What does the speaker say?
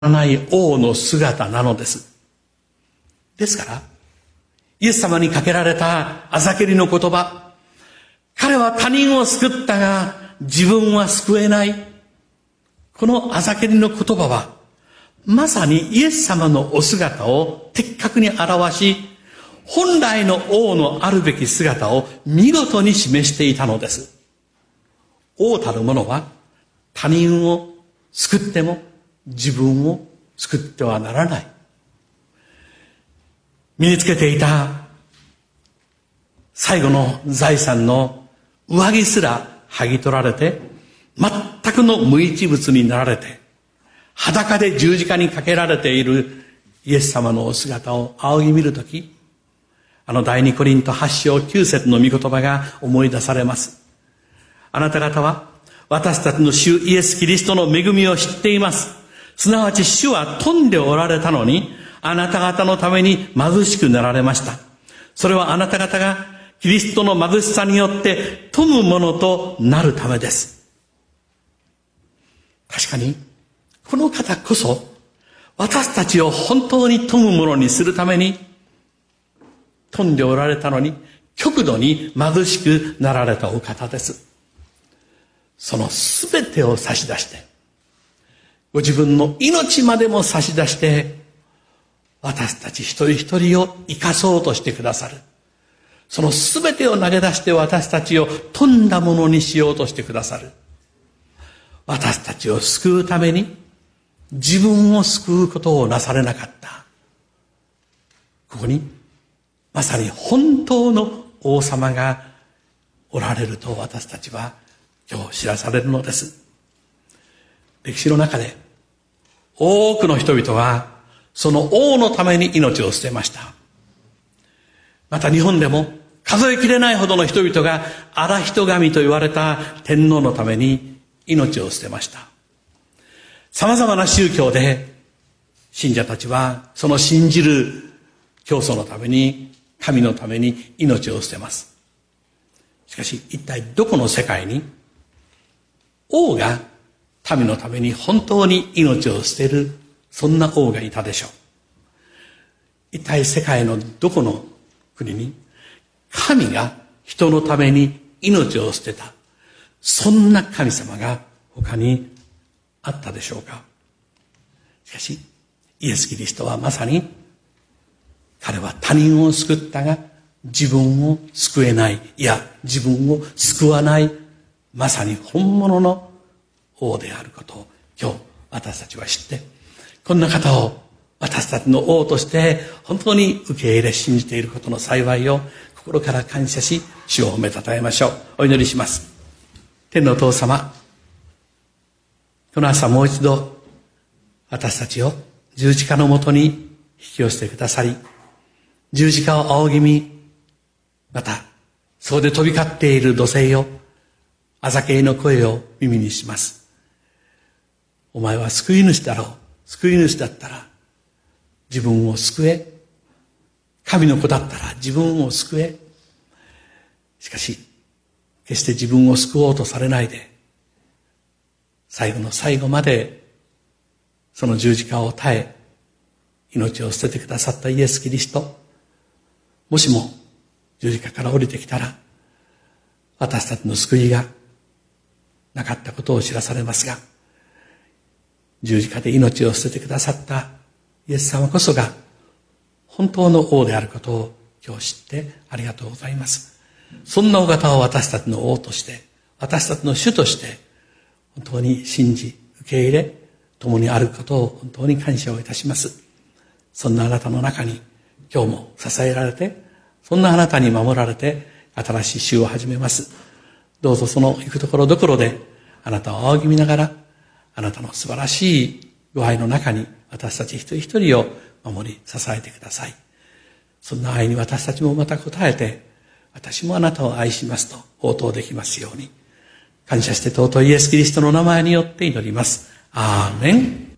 ない王の姿なのです。ですから、イエス様にかけられたあざけりの言葉、彼は他人を救ったが自分は救えない。このあざけりの言葉は、まさにイエス様のお姿を的確に表し、本来の王のあるべき姿を見事に示していたのです。王たる者は他人を救っても自分を救ってはならない。身につけていた最後の財産の上着すら剥ぎ取られて、全くの無一物になられて、裸で十字架にかけられているイエス様のお姿を仰ぎ見るとき、第2コリント8章9節の御言葉が思い出されます。あなた方は私たちの主イエス・キリストの恵みを知っています。すなわち主は富んでおられたのに、あなた方のために貧しくなられました。それはあなた方がキリストの貧しさによって富むものとなるためです。確かに、この方こそ私たちを本当に富むものにするために富んでおられたのに極度に貧しくなられたお方です。そのすべてを差し出して、ご自分の命までも差し出して、私たち一人一人を生かそうとしてくださる。そのすべてを投げ出して私たちを富んだものにしようとしてくださる。私たちを救うために自分を救うことをなされなかった。ここにまさに本当の王様がおられると私たちは今日知らされるのです。歴史の中で多くの人々はその王のために命を捨てました。また日本でも数えきれないほどの人々が荒人神と言われた天皇のために命を捨てました。様々な宗教で信者たちはその信じる教祖のために、神のために命を捨てます。しかし一体どこの世界に王が民のために本当に命を捨てる、そんな王がいたでしょう。一体世界のどこの国に神が人のために命を捨てた、そんな神様が他にあったでしょうか。しかしイエス・キリストはまさに、彼は他人を救ったが自分を救えない、いや自分を救わない、まさに本物の王であることを今日私たちは知って、こんな方を私たちの王として本当に受け入れ信じていることの幸いを心から感謝し、主を褒めたたえましょう。お祈りします。天のお父様、この朝もう一度私たちを十字架のもとに引き寄せてくださり、十字架を仰ぎ見、またそこで飛び交っている土星を、あざけりの声を耳にします。お前は救い主だろう。救い主だったら自分を救え。神の子だったら自分を救え。しかし決して自分を救おうとされないで、最後の最後までその十字架を耐え、命を捨ててくださったイエス・キリスト、もしも十字架から降りてきたら私たちの救いがなかったことを知らされますが、十字架で命を捨ててくださったイエス様こそが本当の王であることを今日知ってありがとうございます。そんなお方を私たちの王として、私たちの主として本当に信じ受け入れ、共にあることを本当に感謝をいたします。そんなあなたの中に今日も支えられて、そんなあなたに守られて新しい週を始めます。どうぞその行くところどころであなたを仰ぎ見ながら、あなたの素晴らしいご愛の中に私たち一人一人を守り支えてください。そんな愛に私たちもまた応えて、私もあなたを愛しますと応答できますように、感謝して尊いイエス・キリストの名前によって祈ります。アーメン。